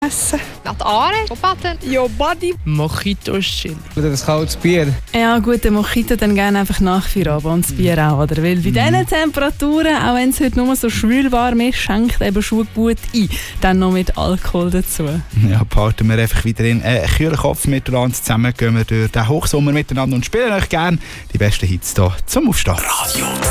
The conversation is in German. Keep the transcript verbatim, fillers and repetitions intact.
essen. Latte Are, Baden. Ja, Buddy. Mojitos Chili. Oder ein kaltes Bier. Ja gut, den Mojito dann gerne einfach nach Feierabend und das Bier auch, oder? Weil bei Mhm. diesen Temperaturen, auch wenn es heute nur so schwül warm ist, schenkt eben schon gut ein. Dann noch mit Alkohol dazu. Ja, behalten wir einfach wieder in einen kühlen Kopf miteinander zusammen, gehen wir durch den Hochsommer miteinander und spielen euch gerne die besten Hits hier zum Aufstehen. Radio